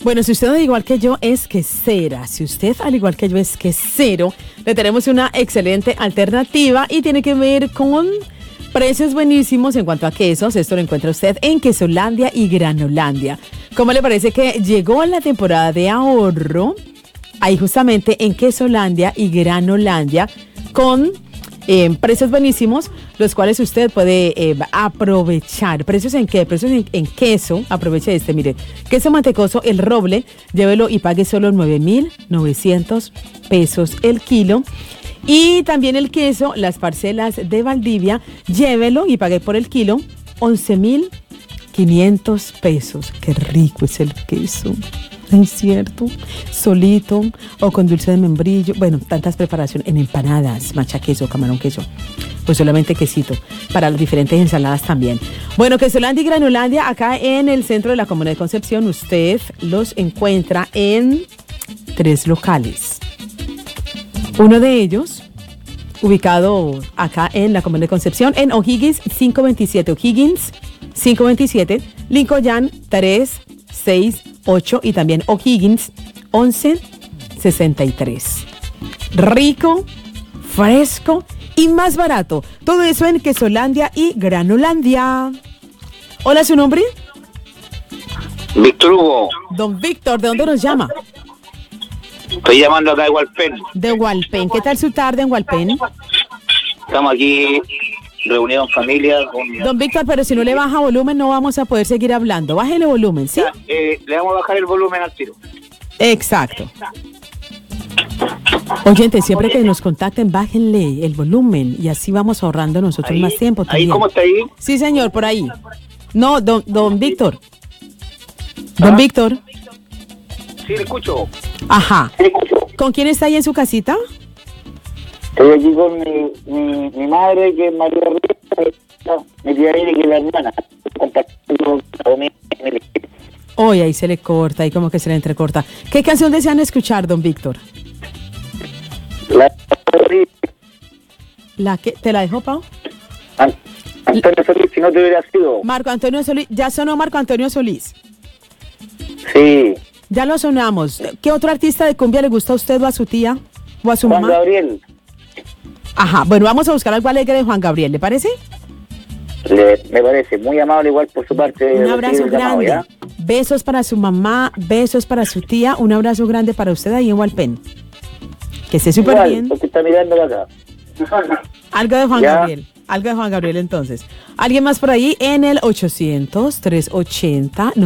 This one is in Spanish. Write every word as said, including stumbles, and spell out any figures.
Bueno, si usted al igual que yo es quesera, si usted al igual que yo es quesero, le tenemos una excelente alternativa y tiene que ver con precios buenísimos en cuanto a quesos. Esto lo encuentra usted en Quesolandia y Granolandia. ¿Cómo le parece que llegó la temporada de ahorro? Ahí justamente en Quesolandia y Granolandia con eh, precios buenísimos, los cuales usted puede eh, aprovechar. ¿Precios en qué? Precios en, en queso. Aproveche este, mire. Queso mantecoso, el roble, llévelo y pague solo nueve mil novecientos pesos el kilo. Y también el queso, las parcelas de Valdivia, llévelo y pague por el kilo once mil quinientos pesos. Qué rico es el queso. ¿No es cierto? Solito o con dulce de membrillo. Bueno, tantas preparaciones en empanadas, macha queso, camarón queso. Pues solamente quesito. Para las diferentes ensaladas también. Bueno, Quesolandia y Granolandia, acá en el centro de la Comuna de Concepción, usted los encuentra en tres locales. Uno de ellos, ubicado acá en la Comuna de Concepción, en O'Higgins quinientos veintisiete. O'Higgins quinientos veintisiete, Lincoln trescientos sesenta y ocho y también O'Higgins once sesenta y tres. Rico, fresco y más barato. Todo eso en Quesolandia y Granolandia. Hola, ¿su nombre? Víctor Hugo. Don Víctor, ¿de dónde nos llama? Estoy llamando acá de Hualpén. De Hualpén. ¿Qué tal su tarde en Hualpén? Estamos aquí reunidos en familia. Con... Don Víctor, pero si no le baja volumen no vamos a poder seguir hablando. Bájele volumen, ¿sí? Ya, eh, le vamos a bajar el volumen al tiro. Exacto. Oyente, siempre que nos contacten, bájenle el volumen y así vamos ahorrando nosotros Ahí, más tiempo ahí, también. ¿cómo está ahí? Sí, señor, por ahí. No, don, don Víctor. Don ¿Ah? Víctor. Sí, le escucho. Ajá. Sí, le escucho. ¿Con quién está ahí en su casita? Estoy aquí con mi, mi, mi madre, que es María Rivera, mi tía Irene, que es la hermana. Compartiendo con mi, mi... Oye, ahí se le corta, ahí como que se le entrecorta. ¿Qué canción desean escuchar, don Víctor? La... ¿La que te la dejó, Pau? An- Antonio Solís, si no te hubiera sido. Marco Antonio Solís. Ya sonó Marco Antonio Solís. Sí. Ya lo sonamos. ¿Qué otro artista de cumbia le gusta a usted o a su tía? ¿O a su Juan mamá? Gabriel. Ajá, bueno, vamos a buscar algo alegre de Juan Gabriel, ¿le parece? Le, me parece muy amable igual por su parte. Un de abrazo recibir el llamado, grande. ¿ya? Besos para su mamá, besos para su tía. Un abrazo grande para usted ahí en Hualpén. Que esté súper Igual, bien. porque está mirando acá. Algo de Juan Ya. Gabriel. Algo de Juan Gabriel entonces. ¿Alguien más por ahí en el ochocientos, trescientos ochenta?